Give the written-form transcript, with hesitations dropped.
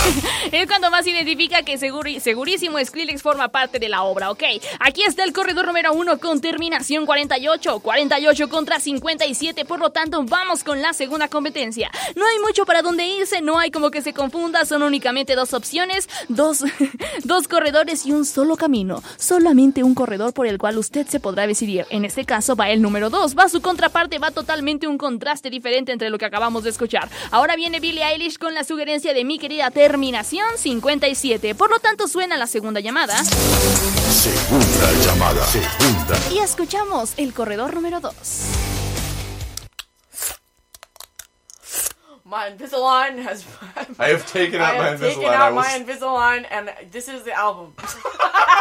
Es cuando más identifica que segurísimo Skrillex forma parte de la obra, ¿ok? Aquí está el corredor número 1 con terminación 48. 48 contra 57, por lo tanto, vamos con la segunda competencia. No hay mucho para dónde irse, no hay como que se confunda, son únicamente dos opciones, dos corredores y un solo camino. Solamente un corredor por el cual usted se podrá decidir. En este caso va el número 2, va su contraparte, va totalmente un contraste diferente entre lo que acabamos de escuchar. Ahora viene Billie Eilish con la sugerencia de mi querida terminación 57. Por lo tanto, suena la segunda llamada. Segunda llamada. Segunda. Y escuchamos el corredor número 2. My Invisalign has... I have taken out my Invisalign. My Invisalign, and this is the album.